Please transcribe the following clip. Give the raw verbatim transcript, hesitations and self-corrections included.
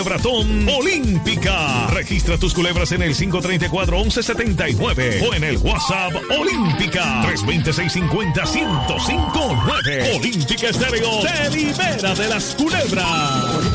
Bratón Olímpica. Registra tus culebras en el cinco tres cuatro, once setenta y nueve o en el WhatsApp Olímpica tres dos cero, seis cinco cero, uno cero cinco nueve. Olímpica Estéreo te libera de las culebras.